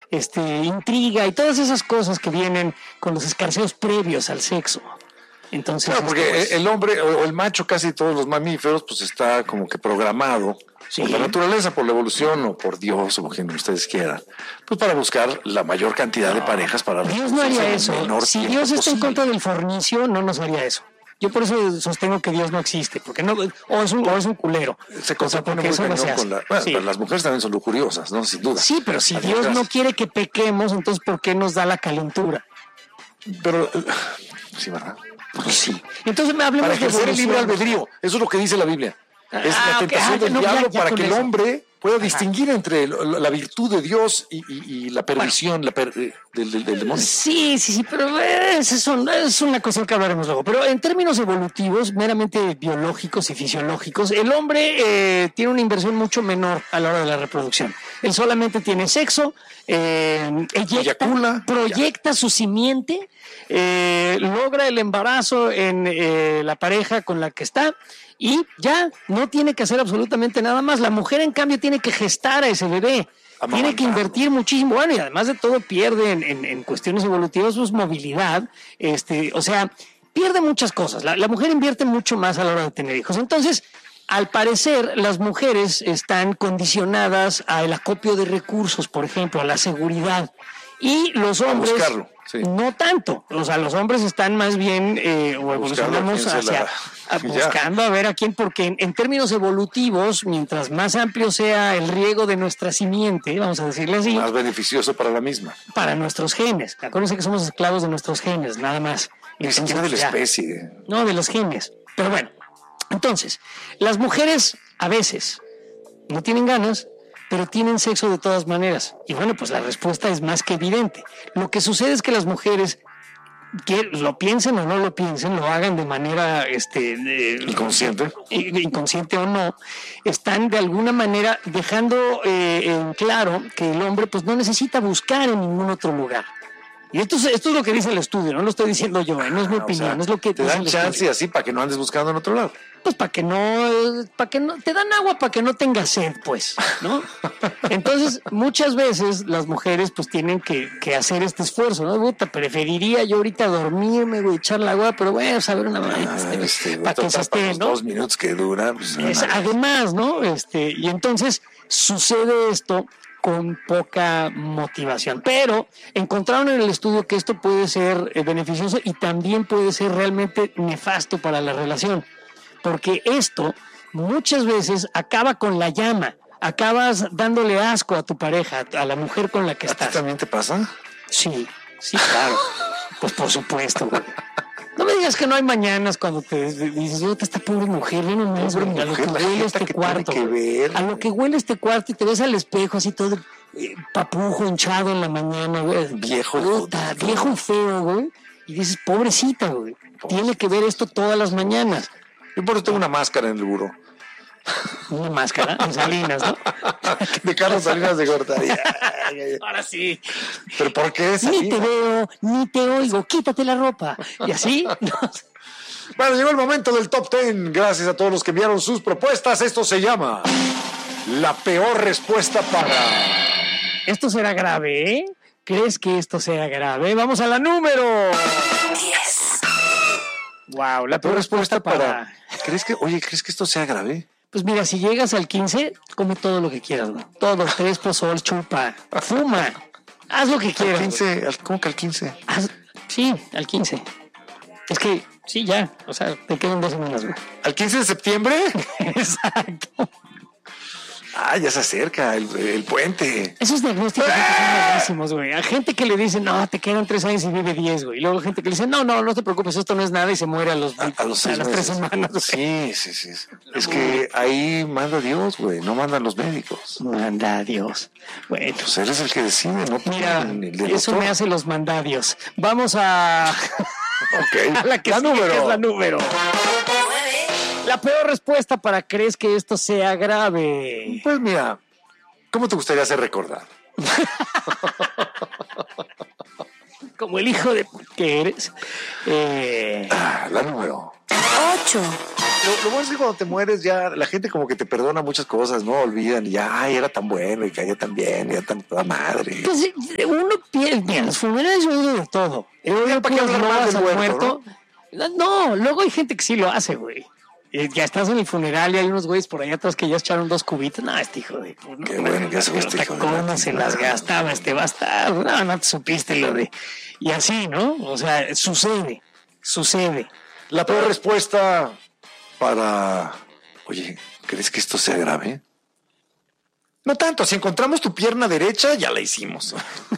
intriga y todas esas cosas que vienen con los escarceos previos al sexo. Entonces, claro, porque el hombre o el macho, casi todos los mamíferos, pues está como que programado por la naturaleza, por la evolución o por Dios, o por quien ustedes quieran, pues para buscar la mayor cantidad de parejas para Dios no haría eso. Si Dios está en contra del fornicio, no nos haría eso. Yo por eso sostengo que Dios no existe, porque no, o es un culero. Se contrapone muy cañón con pero las mujeres también son lujuriosas, ¿no? Sin duda. Sí, pero si Dios no quiere que pequemos, entonces ¿por qué nos da la calentura? Pero, sí, ¿verdad? Pues sí. Entonces me hablemos para ejercer el libre albedrío. Eso es lo que dice la Biblia. Es la tentación del diablo para que el hombre pueda distinguir entre la virtud de Dios y la perdición del demonio. Sí, pero es una cuestión que hablaremos luego. Pero en términos evolutivos, meramente biológicos y fisiológicos, el hombre tiene una inversión mucho menor a la hora de la reproducción. Él solamente tiene sexo, eyacula, proyecta su simiente, logra el embarazo en la pareja con la que está, y ya no tiene que hacer absolutamente nada más. La mujer, en cambio, tiene que gestar a ese bebé. Tiene que invertir muchísimo. Bueno, y además de todo pierde en cuestiones evolutivas pues movilidad. O sea, pierde muchas cosas. La mujer invierte mucho más a la hora de tener hijos. Entonces, al parecer, las mujeres están condicionadas al acopio de recursos, por ejemplo, a la seguridad. Y los hombres... No tanto, o sea, los hombres están más bien o evolucionamos buscando a ver a quién, porque en términos evolutivos, mientras más amplio sea el riego de nuestra simiente, vamos a decirle así, más beneficioso para la misma, para nuestros genes. Acuérdense que somos esclavos de nuestros genes, nada más. Ni siquiera de la especie. No, de los genes. Pero bueno, entonces, las mujeres a veces no tienen ganas, pero tienen sexo de todas maneras. Y bueno, pues la respuesta es más que evidente. Lo que sucede es que las mujeres, que lo piensen o no lo piensen, lo hagan de manera inconsciente o no, están de alguna manera dejando en claro que el hombre pues no necesita buscar en ningún otro lugar. Y esto es lo que dice el estudio, no lo estoy diciendo yo, no es mi opinión, o sea, es lo que te dan chance y así para que no andes buscando en otro lado. Pues para que no, te dan agua para que no tengas sed, pues, ¿no? Entonces, muchas veces las mujeres pues tienen que hacer este esfuerzo, ¿no? Puta, preferiría yo ahorita dormirme, güey, echar la agua, pero bueno, saber una manera para que se esté, ¿no? 2 minutos que dura, pues, además, ¿no? Y entonces sucede esto con poca motivación, pero encontraron en el estudio que esto puede ser beneficioso y también puede ser realmente nefasto para la relación, porque esto muchas veces acaba con la llama, acabas dándole asco a tu pareja, a la mujer con la que estás. ¿A ti también te pasa? Sí, claro, pues por supuesto, güey. No me digas que no hay mañanas cuando te dices, esta pobre mujer, no más, a lo que huele este cuarto. A lo que huele este cuarto y te ves al espejo así todo papujo, hinchado en la mañana, güey. Viejo y feo, güey. Y dices, pobrecita, güey. Tiene que ver esto todas las mañanas. Yo por eso tengo una máscara en el buró. Una máscara de Salinas, ¿no? De Carlos Salinas de Gortari. Ahora sí. ¿Pero por qué es así? Ni te veo, ni te oigo, quítate la ropa. Y así. Bueno, llegó el momento del Top 10. Gracias a todos los que enviaron sus propuestas. Esto se llama La Peor Respuesta para... ¿Esto será grave, eh? ¿Crees que esto sea grave? Vamos a la número 10. Wow, la peor respuesta para... ¿Crees que esto sea grave? Pues mira, si llegas al 15, come todo lo que quieras, güey. Todo, 3 pozol, chupa, fuma, haz lo que quieras. ¿Cómo que al 15? Sí, al 15. Es que, sí, ya, o sea, te quedan 2 semanas, güey. ¿Al 15 de septiembre? Exacto. Ya se acerca el puente. Esos diagnósticos son malísimos, güey. Hay gente que le dice, no, te quedan 3 años y vive 10, güey. Y luego gente que le dice, no te preocupes, esto no es nada y se muere a las 3 semanas. Sí. Es que ahí manda Dios, güey. No mandan los médicos. Manda Dios. Bueno. Pues él es el que decide, ¿no? Mira, eso me hace los mandadios. Vamos a... Okay. A la que sigue, que es la número. La peor respuesta para ¿crees que esto sea grave? Pues mira, ¿cómo te gustaría ser recordado? Como el hijo de que eres. La número 8. Lo bueno es que cuando te mueres ya la gente como que te perdona muchas cosas, ¿no? Olvidan y ya, ay, era tan bueno y caía tan bien, era tan toda madre. Pues uno piensa, bien, los funerales yo oigo de todo. Yo ¿para qué hablar más del muerto? No, luego hay gente que sí lo hace, güey. Ya estás en el funeral y hay unos güeyes por allá atrás que ya echaron 2 cubitos. No, este hijo de... No, qué bueno que hace este hijo de... ¿Cómo se las gastaba este bastardo? No te supiste lo de... Y así, ¿no? O sea, sucede. La peor respuesta para... Oye, ¿crees que esto sea grave? No tanto, si encontramos tu pierna derecha, ya la hicimos.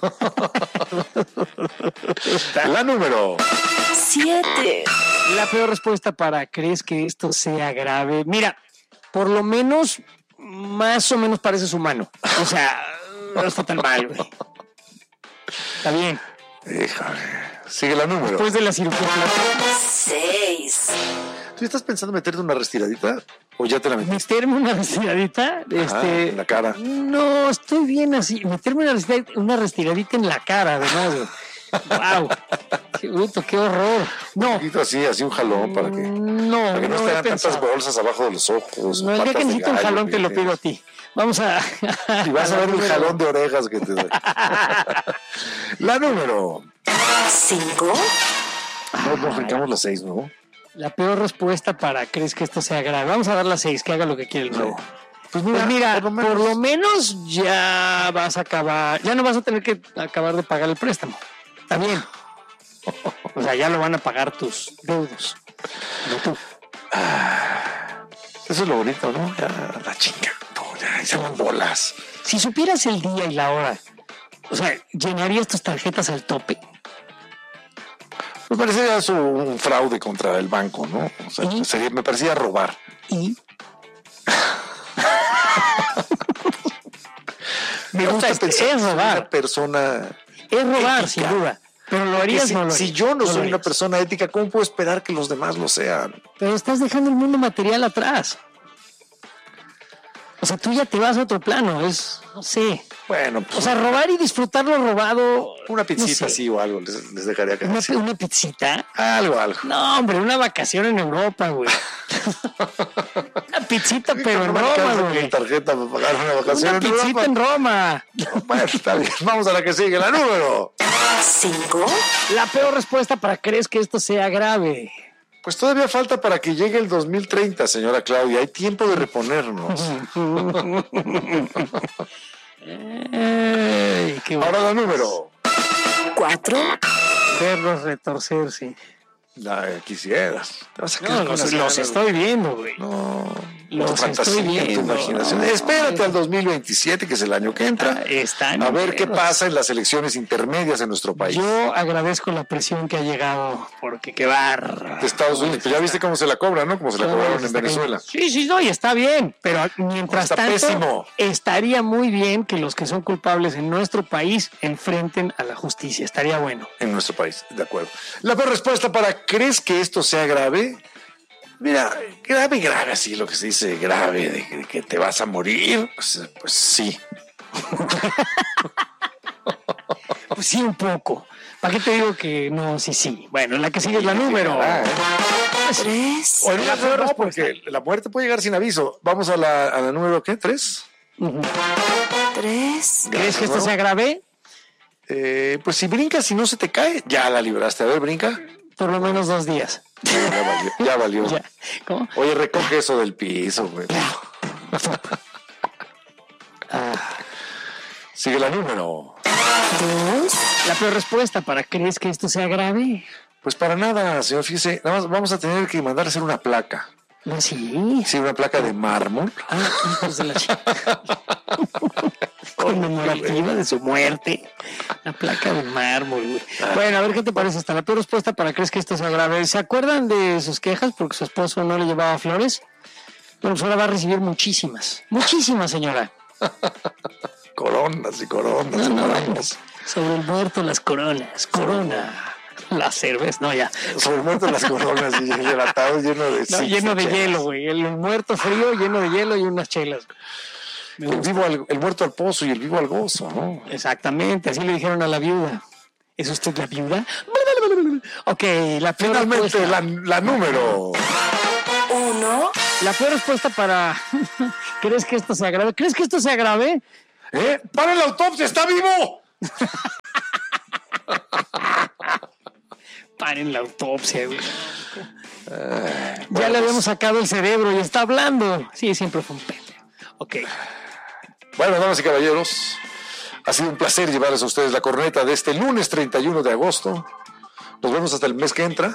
La número 7. La peor respuesta para ¿crees que esto sea grave? Mira, por lo menos, más o menos pareces humano. O sea, no está tan mal, güey. Está bien. Híjole. Sigue la número. Después de la cirugía. 6. ¿Tú estás pensando meterte una restiradita o ya te la metiste? ¿Meterme una restiradita? En la cara. No, estoy bien así. Meterme una restiradita en la cara, además, güey. ¡Wow! ¡Qué bruto, qué horror! No. Un poquito así un jalón para que no estén tantas bolsas abajo de los ojos. No, el día que necesito un jalón te lo pido a ti. Vamos a... Y vas a ver el jalón de orejas que te doy. La número 5. No brincamos las 6, ¿no? La peor respuesta para ¿crees que esto sea grave? Vamos a dar las 6, que haga lo que quiere el nuevo. Pues mira, por lo menos ya vas a acabar, ya no vas a tener que acabar de pagar el préstamo. Está bien. O sea, ya lo van a pagar tus deudos. No tú. Eso es lo bonito, ¿no? Ya la chinga. Ya se van bolas. Si supieras el día y la hora, o sea, ¿llenarías tus tarjetas al tope? Me parecería eso un fraude contra el banco, ¿no? O sea, me parecía robar. ¿Y? Me gusta pensar es robar. Una persona es robar, ética. Sin duda. Pero lo harías, no lo harías. Si yo no soy una persona ética, ¿cómo puedo esperar que los demás lo sean? Pero estás dejando el mundo material atrás. O sea, tú ya te vas a otro plano, no sé. Bueno, pues... O sea, robar y disfrutar lo robado... Una pizzita así o algo, les dejaría que... ¿Una pizzita? Algo. No, hombre, una vacación en Europa, güey. Una pizzita, pero en Roma, güey. Tarjeta para pagar una vacación en Roma. Una pizzita en Roma. Bueno, está bien. Vamos a la que sigue, la número 5. La peor respuesta para ¿crees que esto sea grave? Pues todavía falta para que llegue el 2030, señora Claudia. Hay tiempo de reponernos. Ahora la número 4. Verlos retorcerse. Quisieras. Te vas a no, los estoy viendo, güey. No, los estoy viendo. Tu imaginación. Espérate al 2027, que es el año que entra. A ver qué pasa en las elecciones intermedias en nuestro país. Yo agradezco la presión que ha llegado, porque qué barra. De Estados Unidos. Pues ya viste cómo se la cobran, ¿no? Como se la cobraron en Venezuela. Sí, no, y está bien. Pero mientras tanto, pésimo. Estaría muy bien que los que son culpables en nuestro país enfrenten a la justicia. Estaría bueno. En nuestro país, de acuerdo. La peor respuesta para ¿crees que esto sea grave? Mira, grave, así lo que se dice grave, de que te vas a morir, pues sí. Pues sí, un poco. ¿Para qué te digo que no? Sí. Bueno, la que sigue es la número 3. O en una peor no, porque la muerte puede llegar sin aviso. Vamos a la número, ¿qué? 3. 3. ¿Crees que esto sea grave? Pues si brincas y no se te cae, ya la libraste. A ver, brinca. Por lo menos 2 días. Ya valió. Ya. ¿Cómo? Oye, recoge eso del piso, güey. Sigue la número 2. La peor respuesta para ¿crees que esto sea grave? Pues para nada, señor. Fíjese, nada más vamos a tener que mandar a hacer una placa. ¿No? Sí. Sí, una placa de mármol. Hijos de la chica. Conmemorativa de su muerte. La placa de mármol, güey. Bueno, a ver qué te parece esta. La peor respuesta para ¿crees que esto sea grave? ¿Se acuerdan de sus quejas porque su esposo no le llevaba flores? Bueno, pues ahora va a recibir muchísimas. Muchísimas, señora. Coronas y coronas. No. Sobre el muerto las coronas. Corona. La cerveza, no, ya. Sobre el muerto las coronas y el atado lleno de... No, lleno de hielo, güey. El muerto frío, lleno de hielo y unas chelas. El muerto al pozo y el vivo al gozo, ¿no? Exactamente, así le dijeron a la viuda. ¿Es usted la viuda? Ok, la peor finalmente respuesta. la número 1. La peor respuesta para... ¿Crees que esto se agrave? ¿Crees que esto se agrave? ¡Para la autopsia! ¡Está vivo! Paren la autopsia, güey. Ya le habíamos sacado el cerebro y está hablando. Sí, siempre fue un pendejo. Ok. Bueno, damas y caballeros, ha sido un placer llevarles a ustedes la corneta de este lunes 31 de agosto. Nos vemos hasta el mes que entra.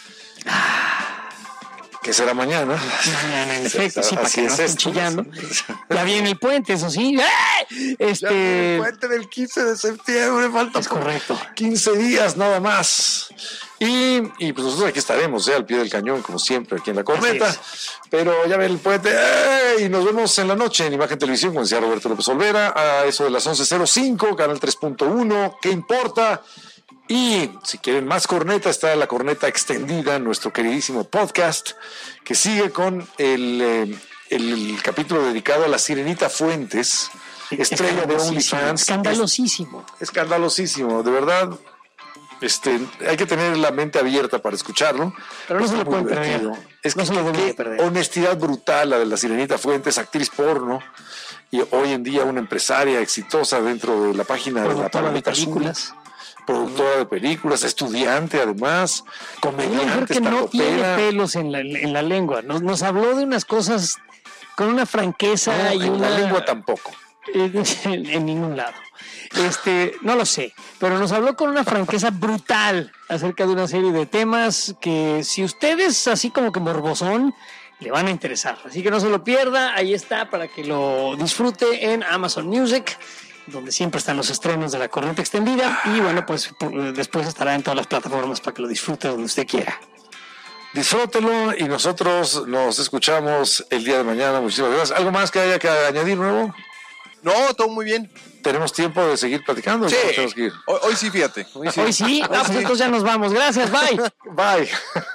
Que será mañana. Mañana, en efecto, sí, para que no estén chillando. Ya viene el puente, eso sí. Ya viene el puente del 15 de septiembre, falta es correcto. 15 días nada más. Y pues nosotros aquí estaremos, al pie del cañón, como siempre, aquí en la corneta. Pero ya ven el puente. Y nos vemos en la noche en Imagen Televisión, como decía Roberto López Olvera, a eso de las 11:05, canal 3.1. ¿Qué importa? Y si quieren más corneta, está la corneta extendida, nuestro queridísimo podcast, que sigue con el capítulo dedicado a la Sirenita Fuentes, estrella de OnlyFans. Escandalosísimo, de verdad. Hay que tener la mente abierta para escucharlo. Pero no se lo pueden perder. Es que honestidad brutal la de la Sirenita Fuentes, actriz porno, y hoy en día una empresaria exitosa dentro de la página de la Palomita Azul. Productora de películas, estudiante además, comediante, que no tiene pelos en la lengua. Nos habló de unas cosas con una franqueza y en la lengua tampoco. En ningún lado. No lo sé, pero nos habló con una franqueza brutal acerca de una serie de temas que si ustedes así como que morbosón le van a interesar. Así que no se lo pierda, ahí está para que lo disfrute en Amazon Music, donde siempre están los estrenos de la corneta extendida, y bueno, pues después estará en todas las plataformas para que lo disfrute donde usted quiera. Disfrútelo y nosotros nos escuchamos el día de mañana. Muchísimas gracias. ¿Algo más que haya que añadir nuevo? No, todo muy bien. ¿Tenemos tiempo de seguir platicando? Sí, tenemos que ir? Hoy sí, fíjate. Hoy sí. Pues entonces ya nos vamos. Gracias, bye. Bye.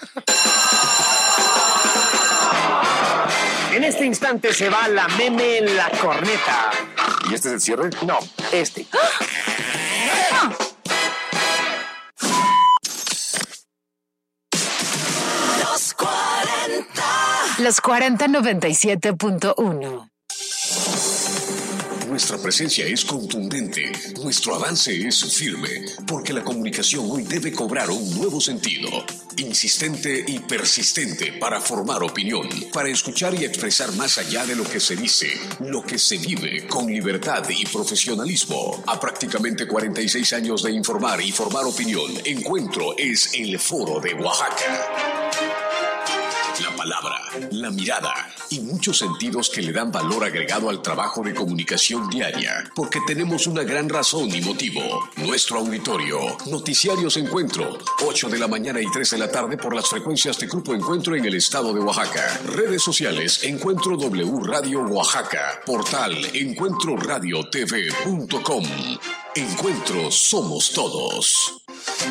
En este instante se va la meme en la corneta. ¿Y este es el cierre? No, este. Los 40. Los 40 97.1. Nuestra presencia es contundente, nuestro avance es firme, porque la comunicación hoy debe cobrar un nuevo sentido, insistente y persistente para formar opinión, para escuchar y expresar más allá de lo que se dice, lo que se vive con libertad y profesionalismo. A prácticamente 46 años de informar y formar opinión, Encuentro es el Foro de Oaxaca. La palabra, la mirada y muchos sentidos que le dan valor agregado al trabajo de comunicación diaria, porque tenemos una gran razón y motivo. Nuestro auditorio, Noticiarios Encuentro, 8 de la mañana y 3 de la tarde por las frecuencias de Grupo Encuentro en el estado de Oaxaca. Redes sociales, Encuentro W Radio Oaxaca, portal encuentroradiotv.com. Encuentro somos todos.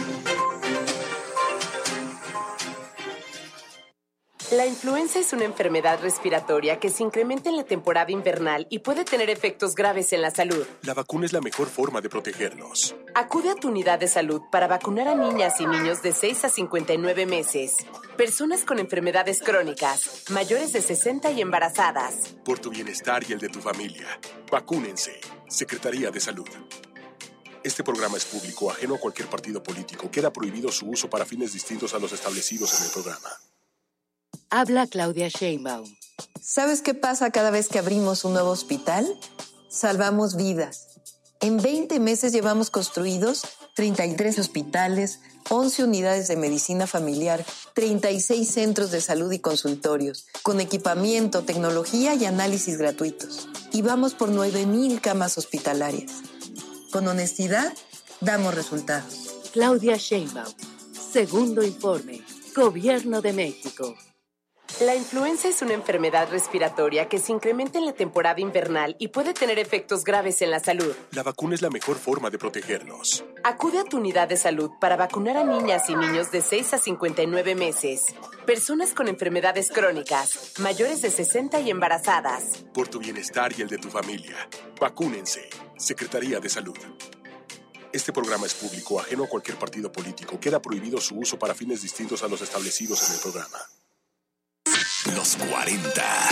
La influenza es una enfermedad respiratoria que se incrementa en la temporada invernal y puede tener efectos graves en la salud. La vacuna es la mejor forma de protegernos. Acude a tu unidad de salud para vacunar a niñas y niños de 6 a 59 meses, personas con enfermedades crónicas, mayores de 60 y embarazadas. Por tu bienestar y el de tu familia, vacúnense. Secretaría de Salud. Este programa es público, ajeno a cualquier partido político. Queda prohibido su uso para fines distintos a los establecidos en el programa. Habla Claudia Sheinbaum. ¿Sabes qué pasa cada vez que abrimos un nuevo hospital? Salvamos vidas. En 20 meses llevamos construidos 33 hospitales, 11 unidades de medicina familiar, 36 centros de salud y consultorios, con equipamiento, tecnología y análisis gratuitos. Y vamos por 9,000 camas hospitalarias. Con honestidad, damos resultados. Claudia Sheinbaum. Segundo informe. Gobierno de México. La influenza es una enfermedad respiratoria que se incrementa en la temporada invernal y puede tener efectos graves en la salud. La vacuna es la mejor forma de protegernos. Acude a tu unidad de salud para vacunar a niñas y niños de 6 a 59 meses, personas con enfermedades crónicas, mayores de 60 y embarazadas. Por tu bienestar y el de tu familia, vacúnense. Secretaría de Salud. Este programa es público, ajeno a cualquier partido político. Queda prohibido su uso para fines distintos a los establecidos en el programa. Los 40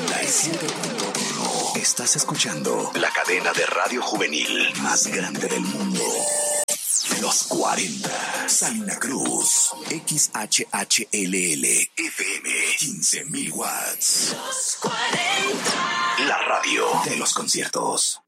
97.1. Estás escuchando la cadena de radio juvenil más grande del mundo. Los 40. Salina Cruz. XHHLL FM. 15,000 watts. Los 40. La radio de los conciertos.